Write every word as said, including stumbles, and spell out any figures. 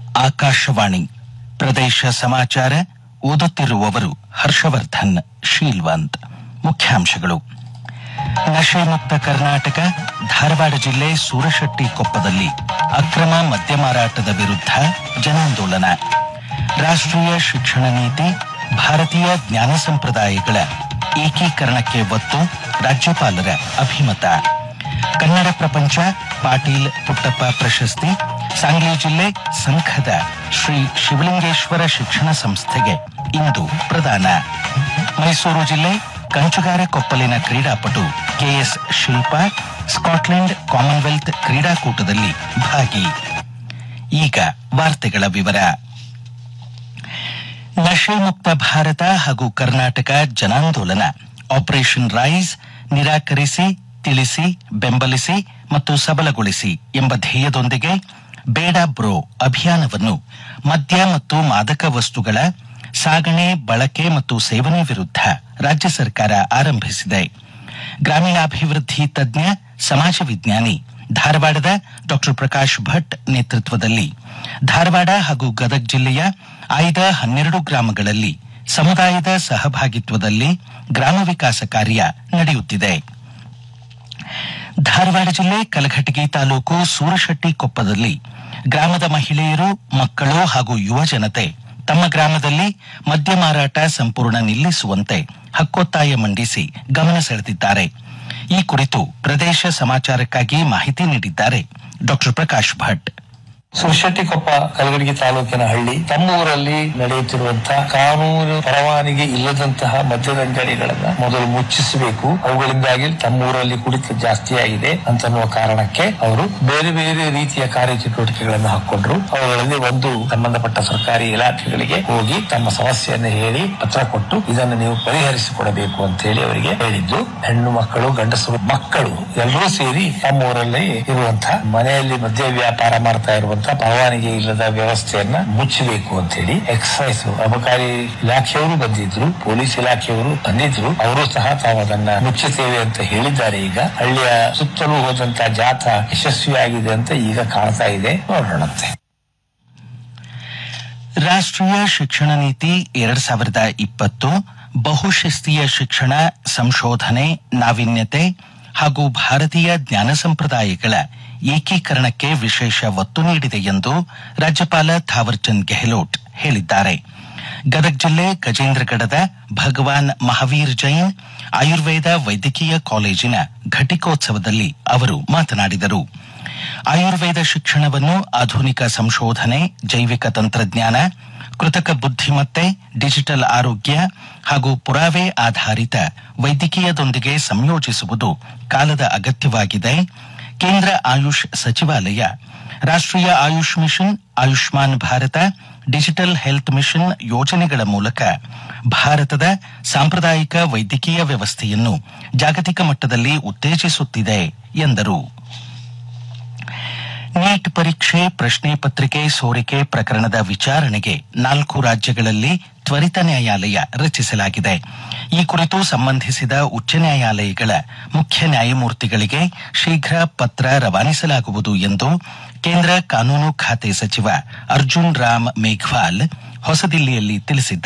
ಆಕಾಶವಾಣಿ ಪ್ರದೇಶ ಸಮಾಚಾರ ಓದುತ್ತಿರುವವರು ಹರ್ಷವರ್ಧನ್ ಶೀಲ್ವಂತ್. ಮುಖ್ಯಾಂಶಗಳು: ನಶೆ ಮುಕ್ತ ಕರ್ನಾಟಕ, ಧಾರವಾಡ ಜಿಲ್ಲೆ ಸೂರಶೆಟ್ಟಿ ಕೊಪ್ಪದಲ್ಲಿ ಅಕ್ರಮ ಮದ್ಯ ಮಾರಾಟದ ವಿರುದ್ಧ ಜನಾಂದೋಲನ. ರಾಷ್ಟ್ರೀಯ ಶಿಕ್ಷಣ ನೀತಿ, ಭಾರತೀಯ ಜ್ಞಾನ ಸಂಪ್ರದಾಯಗಳ ಏಕೀಕರಣಕ್ಕೆ ಒತ್ತು, ರಾಜ್ಯಪಾಲರ ಅಭಿಮತ. ಕನ್ನಡ ಪ್ರಪಂಚ ಪಾಟೀಲ್ ಪುಟ್ಟಪ್ಪ ಪ್ರಶಸ್ತಿ ಸಾಂಗ್ಲಿ ಜಿಲ್ಲೆ ಸಂಘದ ಶ್ರೀ ಶಿವಲಿಂಗೇಶ್ವರ ಶಿಕ್ಷಣ ಸಂಸ್ಥೆಗೆ ಇಂದು ಪ್ರದಾನ. ಮೈಸೂರು ಜಿಲ್ಲೆ ಕಂಚುಗಾರ ಕೊಪ್ಪಲಿನ ಕ್ರೀಡಾಪಟು ಕೆಎಸ್ ಶಿಲ್ಪಾ ಸ್ಕಾಟ್ಲೆಂಡ್ ಕಾಮನ್ವೆಲ್ತ್ ಕ್ರೀಡಾಕೂಟದಲ್ಲಿ ಭಾಗಿ. ಈಗ ವಾರ್ತೆಗಳ ವಿವರ. ನಶೆ ಮುಕ್ತ ಭಾರತ ಹಾಗೂ ಕರ್ನಾಟಕ ಜನಾಂದೋಲನ ಆಪರೇಷನ್ ರೈಸ್ ನಿರಾಕರಿಸಿ, ತಿಳಿಸಿ, ಬೆಂಬಲಿಸಿ ಮತ್ತು ಸಬಲಗೊಳಿಸಿ ಎಂಬ ಧ್ಯೇಯದೊಂದಿಗೆ ಬೇಡ ಬ್ರೋ ಅಭಿಯಾನವನ್ನು ಮದ್ಯ ಮತ್ತು ಮಾದಕ ವಸ್ತುಗಳ ಸಾಗಣೆ, ಬಳಕೆ ಮತ್ತು ಸೇವನೆ ವಿರುದ್ಧ ರಾಜ್ಯ ಸರ್ಕಾರ ಆರಂಭಿಸಿದೆ. ಗ್ರಾಮೀಣಾಭಿವೃದ್ಧಿ ತಜ್ಞ, ಸಮಾಜ ವಿಜ್ಞಾನಿ ಧಾರವಾಡದ ಡಾ ಪ್ರಕಾಶ್ ಭಟ್ ನೇತೃತ್ವದಲ್ಲಿ ಧಾರವಾಡ ಹಾಗೂ ಗದಗ ಜಿಲ್ಲೆಯ ಆಯ್ದ ಹನ್ನೆರಡು ಗ್ರಾಮಗಳಲ್ಲಿ ಸಮುದಾಯದ ಸಹಭಾಗಿತ್ವದಲ್ಲಿ ಗ್ರಾಮ ವಿಕಾಸ ಕಾರ್ಯ ನಡೆಯುತ್ತಿದೆ. ಧಾರವಾಡ ಜಿಲ್ಲೆ ಕಲಘಟಗಿ ತಾಲೂಕು ಸೂರಶೆಟ್ಟಿ ಕೊಪ್ಪದಲ್ಲಿ ಗ್ರಾಮದ ಮಹಿಳೆಯರು, ಮಕ್ಕಳು ಹಾಗೂ ಯುವ ಜನತೆ ತಮ್ಮ ಗ್ರಾಮದಲ್ಲಿ ಮದ್ಯ ಮಾರಾಟ ಸಂಪೂರ್ಣ ನಿಲ್ಲಿಸುವಂತೆ ಹಕ್ಕೊತ್ತಾಯ ಮಂಡಿಸಿ ಗಮನ ಸೆಳೆದಿದ್ದಾರೆ. ಈ ಕುರಿತು ಪ್ರದೇಶ ಸಮಾಚಾರಕ್ಕಾಗಿ ಮಾಹಿತಿ ನೀಡಿದ್ದಾರೆ ಡಾ ಪ್ರಕಾಶ್ ಭಟ್. ಸೂರಶೆಟ್ಟಿಕೊಪ್ಪ ಕಲಘಟಗಿ ತಾಲೂಕಿನ ಹಳ್ಳಿ ತಮ್ಮ ಊರಲ್ಲಿ ನಡೆಯುತ್ತಿರುವಂತಹ ಕಾನೂನು ಪರವಾನಗಿ ಇಲ್ಲದಂತಹ ಮದ್ಯದ ಅಂಗಡಿಗಳನ್ನ ಮೊದಲು ಮುಚ್ಚಿಸಬೇಕು, ಅವುಗಳಿಂದಾಗಿ ತಮ್ಮ ಊರಲ್ಲಿ ಕುಡಿತ ಜಾಸ್ತಿ ಆಗಿದೆ ಅಂತನ್ನುವ ಕಾರಣಕ್ಕೆ ಅವರು ಬೇರೆ ಬೇರೆ ರೀತಿಯ ಕಾರ್ಯಚಟುವಟಿಕೆಗಳನ್ನು ಹಾಕೊಂಡ್ರು. ಅವುಗಳಲ್ಲಿ ಒಂದು ಸಂಬಂಧಪಟ್ಟ ಸರ್ಕಾರಿ ಇಲಾಖೆಗಳಿಗೆ ಹೋಗಿ ತಮ್ಮ ಸಮಸ್ಯೆಯನ್ನು ಹೇಳಿ ಪತ್ರ ಕೊಟ್ಟು ಇದನ್ನು ನೀವು ಪರಿಹರಿಸಿಕೊಡಬೇಕು ಅಂತ ಹೇಳಿ ಅವರಿಗೆ ಹೇಳಿದ್ದು. ಹೆಣ್ಣು ಮಕ್ಕಳು, ಗಂಡಸರು, ಮಕ್ಕಳು ಎಲ್ಲರೂ ಸೇರಿ ತಮ್ಮ ಊರಲ್ಲಿ ಇರುವಂತಹ ಮನೆಯಲ್ಲಿ ಮದ್ಯ ವ್ಯಾಪಾರ ಮಾಡ್ತಾ ಇರುವಂತಹ ಪರವಾನಗಿ ಇಲ್ಲದ ವ್ಯವಸ್ಥೆಯನ್ನ ಮುಚ್ಚಬೇಕು ಅಂತ ಹೇಳಿ ಎಕ್ಸೈಸ್ ಅಬಕಾರಿ ಇಲಾಖೆಯವರು ಬಂದಿದ್ರು, ಪೊಲೀಸ್ ಇಲಾಖೆಯವರು ಬಂದಿದ್ರು. ಅವರು ಸಹ ತಾವು ಅದನ್ನ ಮುಚ್ಚುತ್ತೇವೆ ಅಂತ ಹೇಳಿದ್ದಾರೆ. ಈಗ ಹಳ್ಳಿಯ ಸುತ್ತಲೂ ಹೋದಂತಹ ಜಾಥಾ ಯಶಸ್ವಿಯಾಗಿದೆ ಅಂತ ಈಗ ಕಾಣ್ತಾ ಇದೆ. ನೋಡೋಣಂತೆ. ರಾಷ್ಟ್ರೀಯ ಶಿಕ್ಷಣ ನೀತಿ ಎರಡ್ ಸಾವಿರದ ಇಪ್ಪತ್ತು ಬಹುಶಿಸ್ತೀಯ ಶಿಕ್ಷಣ, ಸಂಶೋಧನೆ, ನಾವೀನ್ಯತೆ ಹಾಗೂ ಭಾರತೀಯ ಜ್ಞಾನ ಸಂಪ್ರದಾಯಗಳ ಏಕೀಕರಣಕ್ಕೆ ವಿಶೇಷ ಒತ್ತು ನೀಡಿದೆ ಎಂದು ರಾಜ್ಯಪಾಲ ಥಾವರ್ಚಂದ್ ಗೆಹ್ಲೋಟ್ ಹೇಳಿದ್ದಾರೆ. ಗದಗ ಜಿಲ್ಲೆ ಗಜೇಂದ್ರಗಡದ ಭಗವಾನ್ ಮಹಾವೀರ್ ಜೈನ್ ಆಯುರ್ವೇದ ವೈದ್ಯಕೀಯ ಕಾಲೇಜಿನ ಘಟಿಕೋತ್ಸವದಲ್ಲಿ ಅವರು ಮಾತನಾಡಿದರು. ಆಯುರ್ವೇದ ಶಿಕ್ಷಣವನ್ನು ಆಧುನಿಕ ಸಂಶೋಧನೆ, ಜೈವಿಕ ತಂತ್ರಜ್ಞಾನ, ಕೃತಕ ಬುದ್ಧಿಮತ್ತೆ, ಡಿಜಿಟಲ್ ಆರೋಗ್ಯ ಹಾಗೂ ಪುರಾವೆ ಆಧಾರಿತ ವೈದ್ಯಕೀಯದೊಂದಿಗೆ ಸಂಯೋಜಿಸುವುದು ಕಾಲದ ಅಗತ್ಯವಾಗಿದೆ. ಕೇಂದ್ರ ಆಯುಷ್ ಸಚಿವಾಲಯ ರಾಷ್ಟ್ರೀಯ AYUSH mission, Ayushman Bharat, digital health mission ಯೋಜನೆಗಳ ಮೂಲಕ ಭಾರತದ ಸಾಂಪ್ರದಾಯಿಕ ವೈದ್ಯಕೀಯ ವ್ಯವಸ್ಥೆಯನ್ನು ಜಾಗತಿಕ ಮಟ್ಟದಲ್ಲಿ ಉತ್ತೇಜಿಸುತ್ತಿದೆ ಎಂದರು. ನೀಟ್ ಪರೀಕ್ಷೆ ಪ್ರಶ್ನೆ ಪತ್ರಿಕೆ ಸೋರಿಕೆ ಪ್ರಕರಣದ ವಿಚಾರಣೆಗೆ ನಾಲ್ಕು ರಾಜ್ಯಗಳಲ್ಲಿ ತ್ವರಿತ ನ್ಯಾಯಾಲಯ ರಚಿಸಲಾಗಿದೆ. ಈ ಕುರಿತು ಸಂಬಂಧಿಸಿದ ಉಚ್ಚ ನ್ಯಾಯಾಲಯಗಳ ಮುಖ್ಯ ನ್ಯಾಯಮೂರ್ತಿಗಳಿಗೆ ಶೀಘ್ರ ಪತ್ರ ರವಾನಿಸಲಾಗುವುದು ಎಂದು ಕೇಂದ್ರ ಕಾನೂನು ಖಾತೆ ಸಚಿವ ಅರ್ಜುನ್ ರಾಮ್ ಮೇಘ್ವಾಲ್ ಹೊಸದಿಲ್ಲಿಯಲ್ಲಿ ತಿಳಿಸಿದ್ದಾರೆ.